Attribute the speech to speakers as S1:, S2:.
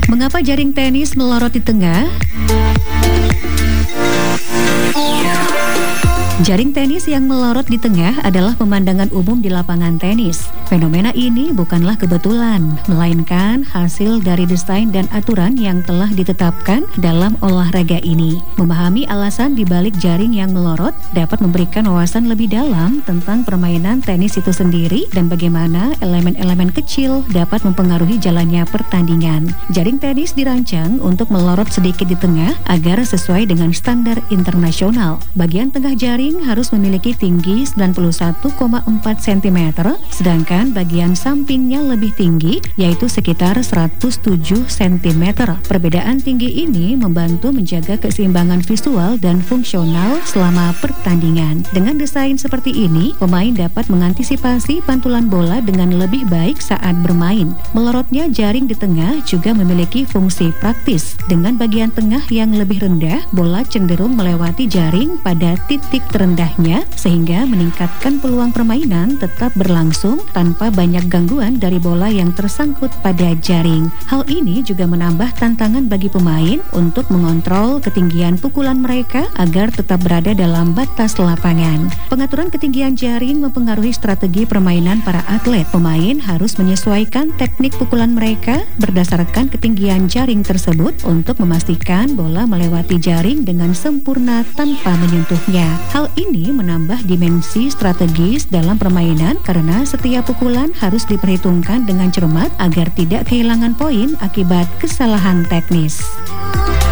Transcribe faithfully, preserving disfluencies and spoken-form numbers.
S1: Mengapa jaring tenis melorot di tengah? Jaring tenis yang melorot di tengah adalah pemandangan umum di lapangan tenis. Fenomena ini bukanlah kebetulan, melainkan hasil dari desain dan aturan yang telah ditetapkan dalam olahraga ini. Memahami alasan di balik jaring yang melorot dapat memberikan wawasan lebih dalam tentang permainan tenis itu sendiri dan bagaimana elemen-elemen kecil dapat mempengaruhi jalannya pertandingan. Jaring tenis dirancang untuk melorot sedikit di tengah agar sesuai dengan standar internasional. Bagian tengah jaring harus memiliki tinggi sembilan puluh satu koma empat sentimeter, sedangkan bagian sampingnya lebih tinggi, yaitu sekitar seratus tujuh sentimeter. Perbedaan tinggi ini membantu menjaga keseimbangan visual dan fungsional selama pertandingan. Dengan desain seperti ini, pemain dapat mengantisipasi pantulan bola dengan lebih baik saat bermain. Melorotnya jaring di tengah juga memiliki fungsi praktis. Dengan bagian tengah yang lebih rendah, bola cenderung melewati jaring pada titik terendahnya sehingga meningkatkan peluang permainan tetap berlangsung tanpa banyak gangguan dari bola yang tersangkut pada jaring. Hal ini juga menambah tantangan bagi pemain untuk mengontrol ketinggian pukulan mereka agar tetap berada dalam batas lapangan. Pengaturan ketinggian jaring mempengaruhi strategi permainan para atlet. Pemain harus menyesuaikan teknik pukulan mereka berdasarkan ketinggian jaring tersebut untuk memastikan bola melewati jaring dengan sempurna tanpa menyentuhnya. Hal ini menambah dimensi strategis dalam permainan karena setiap pukulan harus diperhitungkan dengan cermat agar tidak kehilangan poin akibat kesalahan teknis.